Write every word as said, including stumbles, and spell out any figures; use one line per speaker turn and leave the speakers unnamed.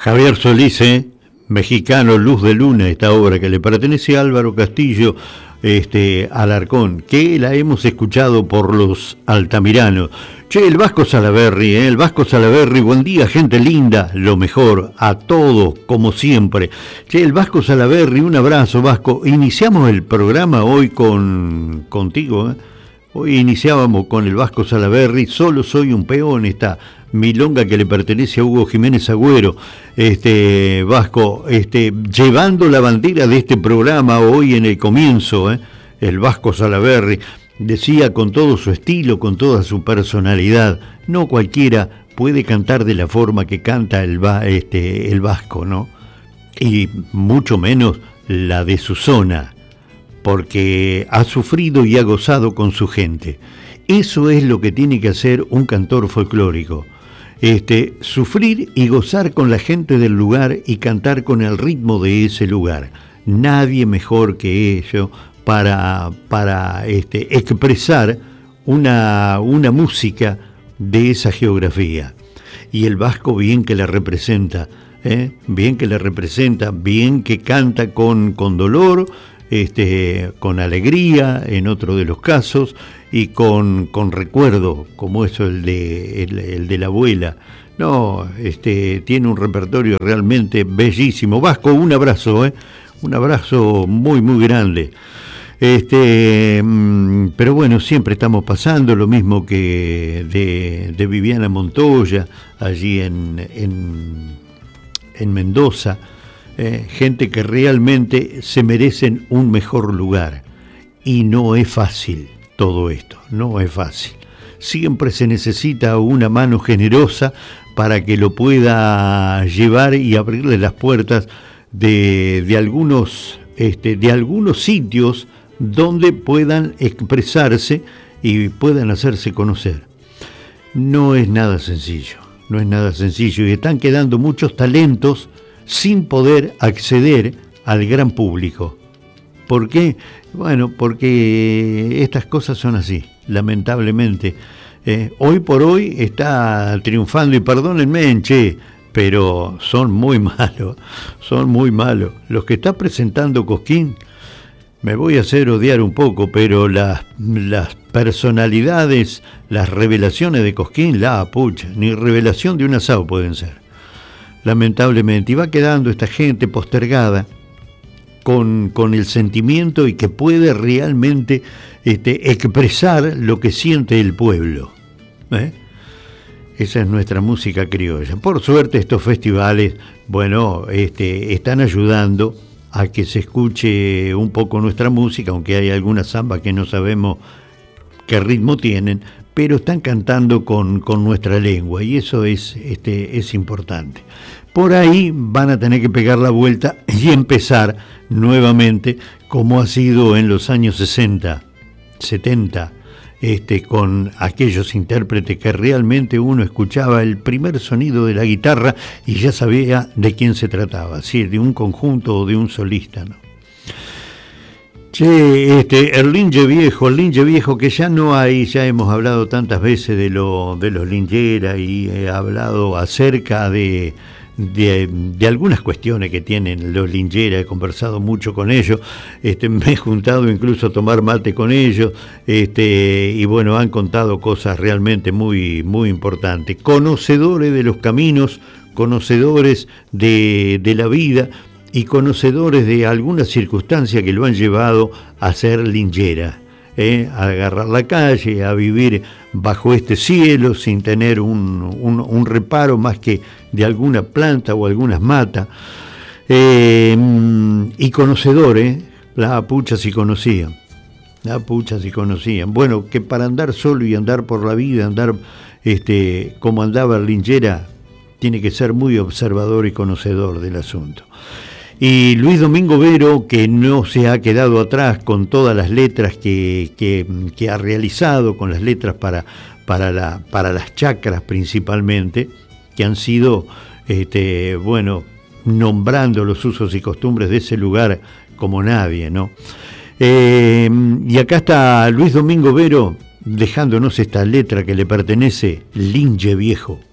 Javier Solís, ¿eh? Mexicano, Luz de Luna, esta obra que le pertenece a Álvaro Castillo este, Alarcón, que la hemos escuchado por los altamiranos. Che, el Vasco Salaverry, ¿eh? el Vasco Salaverry, buen día, gente linda, lo mejor, a todos, como siempre. Che, el Vasco Salaverry, un abrazo, Vasco. Iniciamos el programa hoy con contigo, ¿eh? Hoy iniciábamos con el Vasco Salaverry, Solo soy un peón, esta milonga que le pertenece a Hugo Jiménez Agüero, este Vasco, este, llevando la bandera de este programa hoy en el comienzo, ¿eh? El Vasco Salaverry decía con todo su estilo, con toda su personalidad, no cualquiera puede cantar de la forma que canta el, este, el Vasco, ¿no? Y mucho menos la de su zona, porque ha sufrido y ha gozado con su gente. Eso es lo que tiene que hacer un cantor folclórico. Este, sufrir y gozar con la gente del lugar y cantar con el ritmo de ese lugar. Nadie mejor que ello para, para este, expresar una, una música de esa geografía. Y el Vasco bien que la representa, ¿eh? bien que la representa, bien que canta con, con dolor, Este, con alegría en otro de los casos y con, con recuerdo, como eso el de, el, el de la abuela. No, este, tiene un repertorio realmente bellísimo. Vasco, un abrazo, ¿eh? un abrazo muy, muy grande. Este, pero bueno, siempre estamos pasando lo mismo que de, de Viviana Montoya, allí en, en, en Mendoza. Eh, gente que realmente se merecen un mejor lugar, y no es fácil todo esto, no es fácil. Siempre se necesita una mano generosa para que lo pueda llevar y abrirle las puertas de, de algunos este, de algunos sitios donde puedan expresarse y puedan hacerse conocer. No es nada sencillo, no es nada sencillo, y están quedando muchos talentos sin poder acceder al gran público. ¿Por qué? Bueno, porque estas cosas son así, lamentablemente. Eh, hoy por hoy está triunfando, y perdónenme, che, pero son muy malos, son muy malos. Los que está presentando Cosquín, me voy a hacer odiar un poco, pero las, las personalidades, las revelaciones de Cosquín, la pucha, ni revelación de un asado pueden ser. Lamentablemente, y va quedando esta gente postergada con, con el sentimiento y que puede realmente este, expresar lo que siente el pueblo. ¿Eh? Esa es nuestra música criolla. Por suerte estos festivales, bueno, este, están ayudando a que se escuche un poco nuestra música, aunque hay algunas zambas que no sabemos qué ritmo tienen, pero están cantando con, con nuestra lengua, y eso es, este, es importante. Por ahí van a tener que pegar la vuelta y empezar nuevamente, como ha sido en los años sesenta, setenta, este, con aquellos intérpretes que realmente uno escuchaba el primer sonido de la guitarra y ya sabía de quién se trataba, si de un conjunto o de un solista, ¿no? Che, este, el linge viejo, el linge viejo que ya no hay, ya hemos hablado tantas veces de, lo, de los lingeras, y he hablado acerca de, de, de algunas cuestiones que tienen los lingeras, he conversado mucho con ellos, este, me he juntado incluso a tomar mate con ellos, este, y bueno, han contado cosas realmente muy, muy importantes, conocedores de los caminos, conocedores de, de la vida, y conocedores de algunas circunstancias que lo han llevado a ser lingera, ¿eh? a agarrar la calle, a vivir bajo este cielo sin tener un, un, un reparo más que de alguna planta o algunas matas, eh, y conocedores, la pucha si conocían, la pucha si conocían, bueno, que para andar solo y andar por la vida, andar este, como andaba el lingera, tiene que ser muy observador y conocedor del asunto. Y Luis Domingo Vero, que no se ha quedado atrás con todas las letras que, que, que ha realizado, con las letras para, para, la, para las chacras principalmente, que han sido, este, bueno, nombrando los usos y costumbres de ese lugar como nadie, ¿no? Eh, y acá está Luis Domingo Vero dejándonos esta letra que le pertenece, Linge Viejo.